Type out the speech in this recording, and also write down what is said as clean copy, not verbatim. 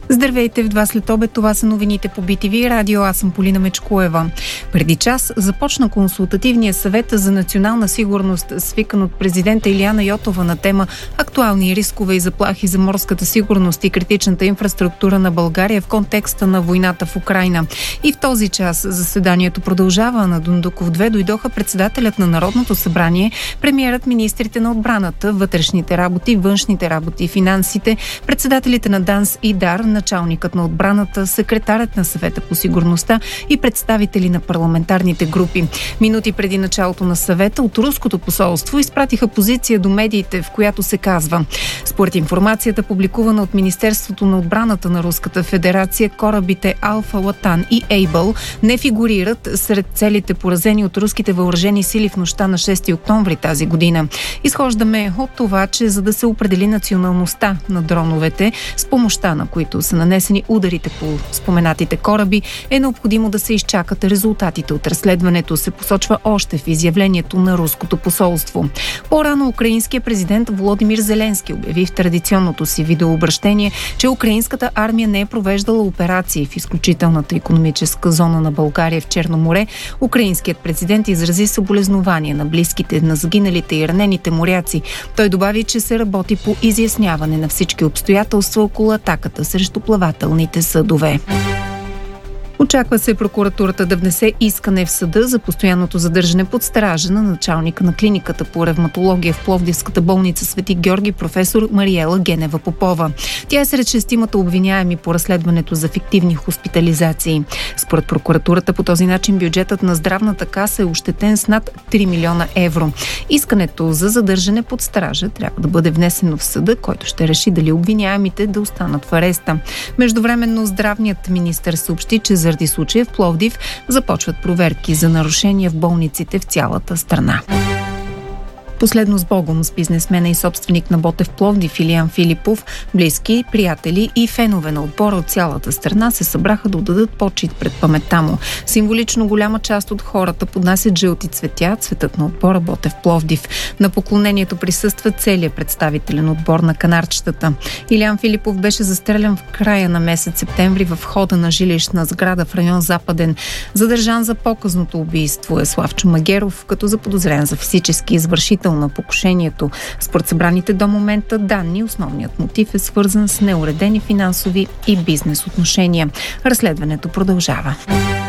Здравейте, в 2 след обед. Това са новините по BTV Радио. Аз съм Полина Мечкоева. Преди час започна консултативния съвет за национална сигурност, свикан от президента Илияна Йотова на тема актуални рискове и заплахи за морската сигурност и критичната инфраструктура на България в контекста на войната в Украйна. И в този час заседанието продължава. На Дондуков 2 дойдоха председателят на Народното събрание, премиерът, министрите на отбраната, вътрешните работи, външните работи, финансите, председателите на ДАНС и ДАР, началникът на отбраната, секретарят на съвета по сигурността и представители на парламентарните групи. Минути преди началото на съвета от руското посолство изпратиха позиция до медиите, в която се казва: според информацията, публикувана от Министерството на отбраната на Руската федерация, корабите Алфа, Латан и Ейбъл не фигурират сред целите, поразени от руските въоръжени сили в нощта на 6 октомври тази година. Изхождаме от това, че за да се определи националността на дроновете, с помощта на които са нанесени ударите по споменатите кораби, е необходимо да се изчакат резултатите от разследването, се посочва още в изявлението на руското посолство. По-рано украинският президент Володимир Зеленски обяви в традиционното си видеообращение, че украинската армия не е провеждала операции в изключителната икономическа зона на България в Черно море. Украинският президент изрази съболезнования на близките на загиналите и ранените моряци. Той добави, че се работи по изясняване на всички обстоятелства около атаката срещу плавателните съдове. Очаква се прокуратурата да внесе искане в съда за постоянното задържане под стража на началника на клиниката по ревматология в Пловдивската болница Свети Георги, професор Мариела Генева Попова. Тя е сред 6 обвиняеми по разследването за фиктивни хоспитализации. Според прокуратурата по този начин бюджетът на здравната каса е ощетен с над 3 милиона евро. Искането за задържане под стража трябва да бъде внесено в съда, който ще реши дали обвиняемите да останат в ареста. Междувременно здравният министър съобщи, че заради случая в Пловдив започват проверки за нарушения в болниците в цялата страна. Последно с Богом с бизнесмена и собственик на Ботев Пловдив Илиян Филипов, близки, приятели и фенове на отбора от цялата страна се събраха да отдадат почит пред паметта му. Символично голяма част от хората поднасят жълти цветя, цветът на отбора Ботев Пловдив. На поклонението присъства целият представителен отбор на канарчетата. Илиян Филипов беше застрелян в края на месец септември в входа на жилищна сграда в район Западен. Задържан за показното убийство е Славчо Магеров, като заподозрен за физически извършител на покушението. Според събраните до момента данни, основният мотив е свързан с неуредени финансови и бизнес отношения. Разследването продължава.